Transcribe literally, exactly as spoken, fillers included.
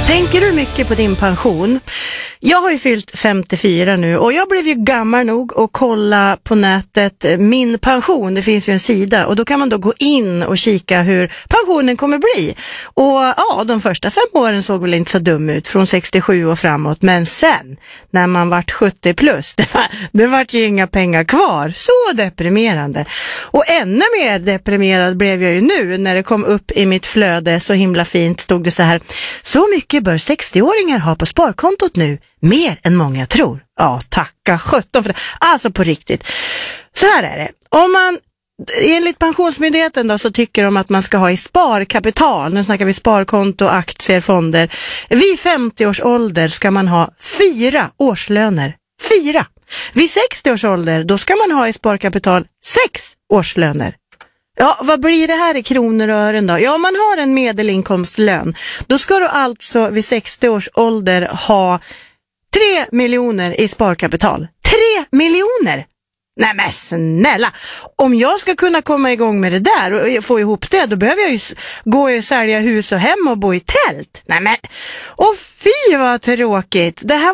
Tänker du mycket på din pension? Jag har ju fyllt femtiofyra nu och jag blev ju gammal nog att kolla på nätet Min pension. Det finns ju en sida och då kan man då gå in och kika hur pensionen kommer bli. Och ja, de första fem åren såg väl inte så dum ut från sextiosju och framåt. Men sen, när man vart sjuttio plus, det var, det vart ju inga pengar kvar. Så deprimerande. Och ännu mer deprimerad blev jag ju nu när det kom upp i mitt flöde så himla fint stod det så här: så mycket bör sextio-åringar ha på sparkontot nu, mer än många tror. Ja, tacka sjutton för det. Alltså på riktigt. Så här är det. Om man, enligt Pensionsmyndigheten då, så tycker de att man ska ha i sparkapital, nu snackar vi sparkonto, aktier, fonder. Vid femtio års ålder ska man ha fyra årslöner. Fyra. Vid sextio års ålder, då ska man ha i sparkapital sex årslöner. Ja, vad blir det här i kronor och ören då? Ja, om man har en medelinkomstlön, då ska du alltså vid sextio års ålder ha tre miljoner i sparkapital. Tre miljoner! Nej men snälla, om jag ska kunna komma igång med det där och få ihop det, då behöver jag ju gå och sälja hus och hem och bo i tält. Nej men, och fy vad tråkigt. Det här